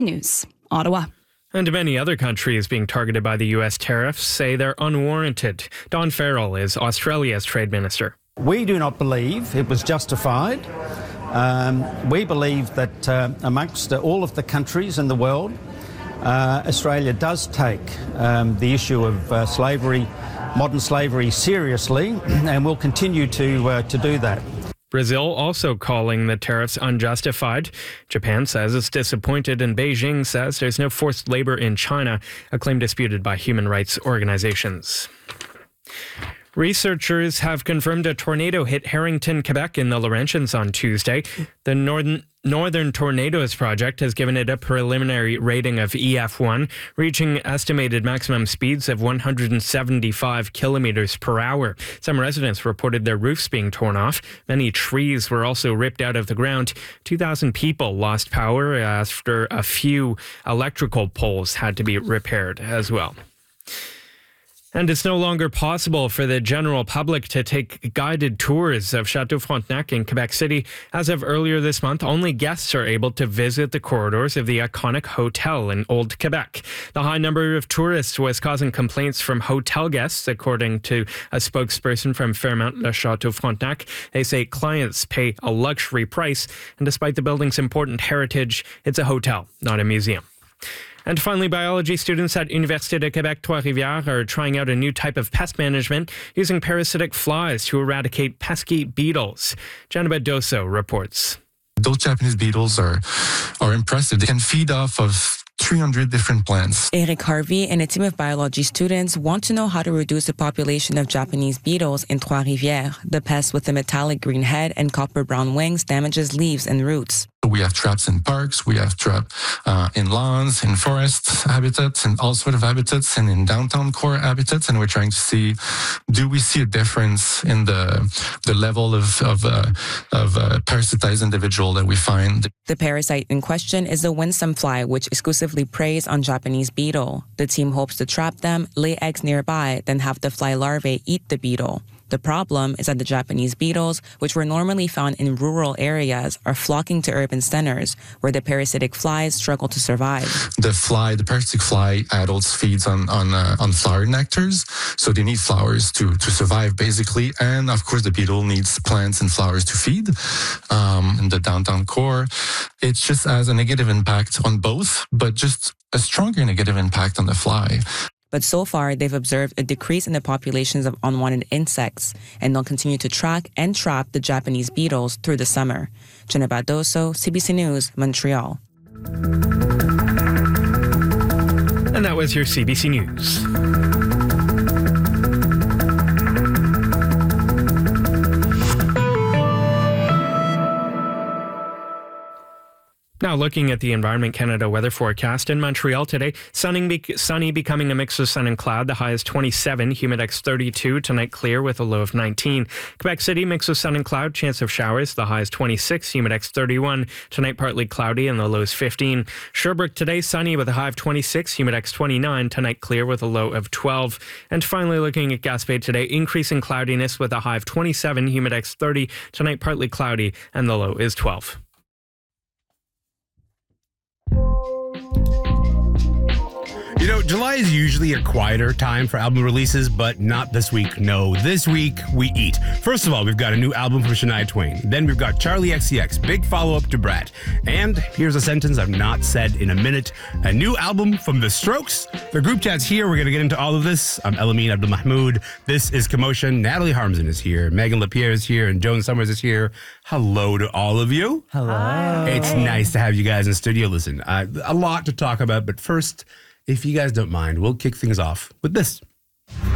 News, Ottawa. And many other countries being targeted by the U.S. tariffs say they're unwarranted. Don Farrell is Australia's trade minister. We do not believe it was justified. We believe that amongst all of the countries in the world, Australia does take the issue of slavery, modern slavery, seriously, and will continue to do that. Brazil also calling the tariffs unjustified. Japan says it's disappointed, and Beijing says there's no forced labor in China, a claim disputed by human rights organizations. Researchers have confirmed a tornado hit Harrington, Quebec in the Laurentians on Tuesday. The Northern Tornadoes Project has given it a preliminary rating of EF1, reaching estimated maximum speeds of 175 kilometers per hour. Some residents reported their roofs being torn off. Many trees were also ripped out of the ground. 2,000 people lost power after a few electrical poles had to be repaired as well. And it's no longer possible for the general public to take guided tours of Chateau Frontenac in Quebec City. As of earlier this month, only guests are able to visit the corridors of the iconic hotel in Old Quebec. The high number of tourists was causing complaints from hotel guests, according to a spokesperson from Fairmont Le Chateau Frontenac. They say clients pay a luxury price, and despite the building's important heritage, it's a hotel, not a museum. And finally, biology students at Université de Québec Trois-Rivières are trying out a new type of pest management using parasitic flies to eradicate pesky beetles. Jenna Doso reports. Those Japanese beetles are impressive. They can feed off of 300 different plants. Eric Harvey and a team of biology students want to know how to reduce the population of Japanese beetles in Trois-Rivières. The pest with a metallic green head and copper-brown wings damages leaves and roots. We have traps in parks, we have traps in lawns, in forest habitats, and all sorts of habitats, and in downtown core habitats. And we're trying to see, do we see a difference in the level of parasitized individual that we find? The parasite in question is the winsome fly, which exclusively preys on Japanese beetle. The team hopes to trap them, lay eggs nearby, then have the fly larvae eat the beetle. The problem is that the Japanese beetles, which were normally found in rural areas, are flocking to urban centers, where the parasitic flies struggle to survive. The parasitic fly adults feeds on flower nectars, so they need flowers to survive, basically. And of course, the beetle needs plants and flowers to feed. In the downtown core, it just has a negative impact on both, but just a stronger negative impact on the fly. But so far, they've observed a decrease in the populations of unwanted insects, and they'll continue to track and trap the Japanese beetles through the summer. Jenna Doso, CBC News, Montreal. And that was your CBC News. Now looking at the Environment Canada weather forecast in Montreal today, sunny becoming a mix of sun and cloud. The high is 27, humidex 32. Tonight clear with a low of 19. Quebec City, mix of sun and cloud, chance of showers. The high is 26, humidex 31. Tonight partly cloudy and the low is 15. Sherbrooke today sunny with a high of 26, humidex 29. Tonight clear with a low of 12. And finally looking at Gaspé today, increasing cloudiness with a high of 27, humidex 30. Tonight partly cloudy and the low is 12. You know, July is usually a quieter time for album releases, but not this week. No, this week we eat. First of all, we've got a new album from Shania Twain. Then we've got Charlie XCX, big follow-up to Brat. And here's a sentence I've not said in a minute. A new album from The Strokes. The group chat's here. We're going to get into all of this. I'm Elamine Abdelmahmoud. This is Commotion. Natalie Harmsen is here. Megan Lapierre is here. And Joan Summers is here. Hello to all of you. Hello. Hi. It's nice to have you guys in studio. Listen, a lot to talk about, but first, if you guys don't mind, we'll kick things off with this.